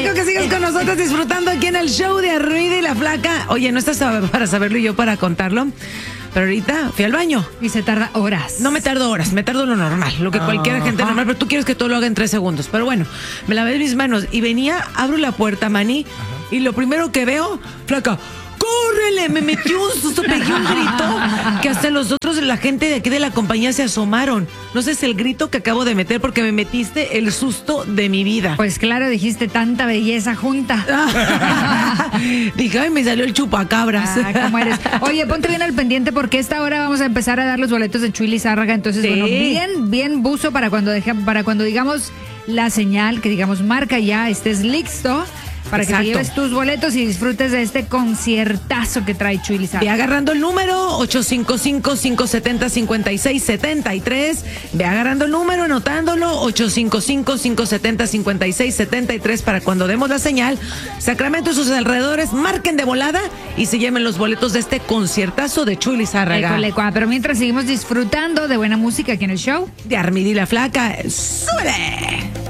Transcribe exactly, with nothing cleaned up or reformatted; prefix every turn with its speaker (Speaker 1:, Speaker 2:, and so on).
Speaker 1: rico que sigas con nosotros disfrutando aquí en el show de Armida y la Flaca. Oye, no estás para saberlo y yo para contarlo, pero ahorita fui al baño.
Speaker 2: Y se tarda horas.
Speaker 1: No me tardo horas, me tardo lo normal, lo que cualquier gente normal, pero tú quieres que todo lo haga en tres segundos. Pero bueno, me lavé mis manos y venía, abro la puerta, maní, y lo primero que veo, Flaca, ¡córrele! Me metió un susto, pegué un grito que hasta los otros, la gente de aquí de la compañía se asomaron. No sé, es el grito que acabo de meter porque me metiste el susto de mi vida.
Speaker 2: Pues claro, dijiste tanta belleza junta.
Speaker 1: Dije, ay, me salió el chupacabras.
Speaker 2: Ah, ¿cómo eres? Oye, ponte bien al pendiente porque esta hora vamos a empezar a dar los boletos de Chuy Lizárraga. Entonces,
Speaker 1: Sí.
Speaker 2: bueno, bien, bien buzo para cuando deje, para cuando digamos la señal, que digamos marca ya, estés listo. Para
Speaker 1: Exacto.
Speaker 2: que te lleves tus boletos y disfrutes de este conciertazo que trae Chuy
Speaker 1: Ve
Speaker 2: Lizárraga.
Speaker 1: agarrando el número ocho cinco cinco, cinco siete cero, cinco seis siete tres. Ve agarrando el número, anotándolo ocho cinco cinco, cinco siete cero, cinco seis siete tres para cuando demos la señal. Sacramento y sus alrededores marquen de volada y se lleven los boletos de este conciertazo de Chuy Lizárraga.
Speaker 2: École, cua. Pero mientras seguimos disfrutando de buena música aquí en el show.
Speaker 1: De Armida y la Flaca. ¡Súbele!